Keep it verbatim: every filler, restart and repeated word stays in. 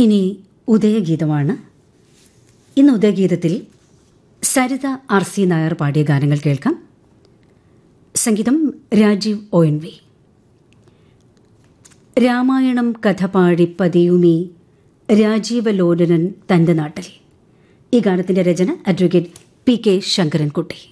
ഇനി ഉദയഗീതമാണ്. ഇന്ന് ഉദയഗീതത്തിൽ Saritha R C Nair പാടിയ ഗാനങ്ങൾ കേൾക്കാം. സംഗീതം Rajeev O N V. Ramayanam കഥ പാടി പതിയുമീ രാജീവലോലനൻ തൻ്റെ നാട്ടിൽ. ഈ ഗാനത്തിൻ്റെ രചന അഡ്വക്കേറ്റ് പി കെ ശങ്കരൻകുട്ടി.